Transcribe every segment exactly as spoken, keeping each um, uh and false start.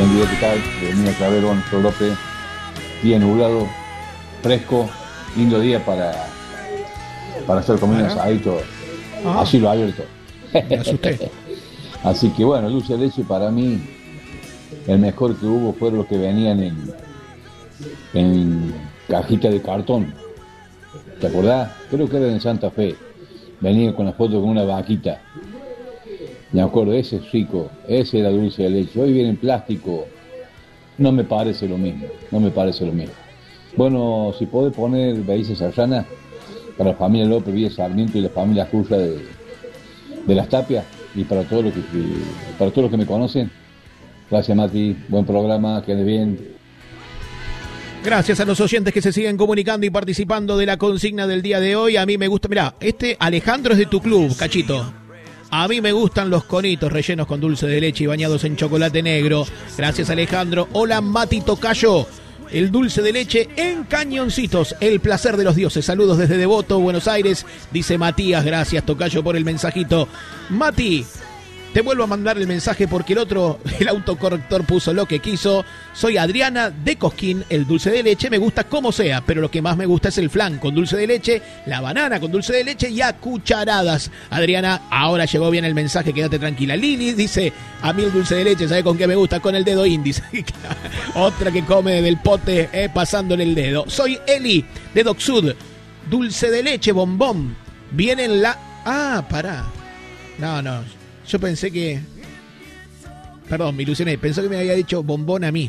Buen día, ¿qué tal? Bienvenido a Clavero, Néstor López. Día nublado, fresco, lindo día para, para hacer comida un asadito, Ah. así lo abierto. Me asusté. Así que bueno, dulce de leche para mí, el mejor que hubo fueron los que venían en, en cajita de cartón. ¿Te acordás? Creo que era en Santa Fe. Venía con la foto con una vaquita. Me acuerdo, ese es rico, ese era dulce de leche. Hoy viene en plástico, no me parece lo mismo, no me parece lo mismo. Bueno, si podés poner Belice Serrana para la familia López, Villa Sarmiento y la familia Justa de, de Las Tapias, y para todos los que, para todos los que me conocen. Gracias, Mati, buen programa, que andes bien. Gracias a los oyentes que se siguen comunicando y participando de la consigna del día de hoy. A mí me gusta, mirá, este Alejandro es de tu club, Cachito. A mí me gustan los conitos rellenos con dulce de leche y bañados en chocolate negro. Gracias, Alejandro. Hola, Mati Tocayo. El dulce de leche en cañoncitos. El placer de los dioses. Saludos desde Devoto, Buenos Aires. Dice Matías. Gracias, Tocayo, por el mensajito. Mati, te vuelvo a mandar el mensaje porque el otro, el autocorrector puso lo que quiso. Soy Adriana de Cosquín. El dulce de leche me gusta como sea, pero lo que más me gusta es el flan con dulce de leche, la banana con dulce de leche y a cucharadas. Adriana, ahora llegó bien el mensaje, quédate tranquila. Lili dice, a mí el dulce de leche, ¿sabe con qué me gusta? Con el dedo índice. Otra que come del pote eh, pasándole el dedo. Soy Eli de Docsud. Dulce de leche, bombón. Viene en la... Ah, pará. No, no. Yo pensé que... Perdón, me ilusioné. Pensé que me había dicho bombón a mí.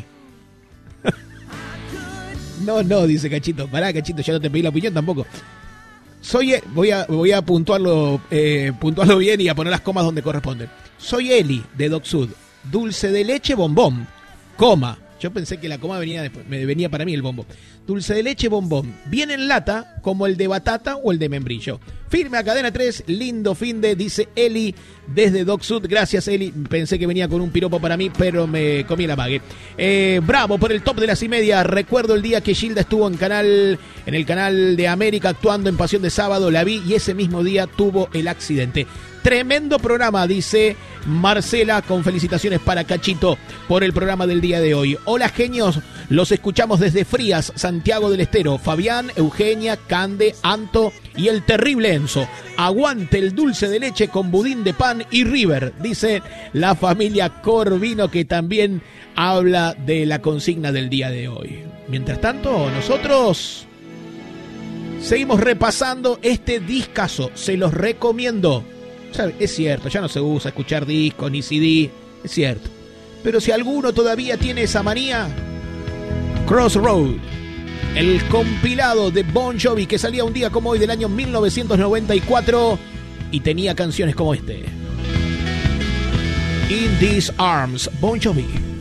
No, no, dice Cachito. Pará, Cachito, ya no te pedí la opinión tampoco. Soy... Voy a, voy a puntuarlo, eh, puntuarlo bien y a poner las comas donde corresponden. Soy Eli, de Docsud. Dulce de leche, bombón. Coma. Yo pensé que la coma venía después. Me venía para mí el bombón. Dulce de leche, bombón. Viene en lata, como el de batata o el de membrillo. Firme a Cadena tres, lindo fin de, dice Eli desde Docsud. Gracias, Eli. Pensé que venía con un piropo para mí, pero me comí la mague. Eh, bravo por el top de las y media. Recuerdo el día que Gilda estuvo en canal, en el canal de América actuando en Pasión de Sábado. La vi y ese mismo día tuvo el accidente. Tremendo programa, dice Marcela, con felicitaciones para Cachito por el programa del día de hoy. Hola, genios, los escuchamos desde Frías, Santiago del Estero. Fabián, Eugenia, Cande, Anto y el terrible Enzo. Aguante el dulce de leche con budín de pan y River, dice la familia Corvino, que también habla de la consigna del día de hoy. Mientras tanto, nosotros seguimos repasando este discazo, se los recomiendo. Es cierto, ya no se usa escuchar discos ni C D, es cierto. Pero si alguno todavía tiene esa manía, Crossroad, el compilado de Bon Jovi que salía un día como hoy del año mil novecientos noventa y cuatro y tenía canciones como este. In These Arms, Bon Jovi.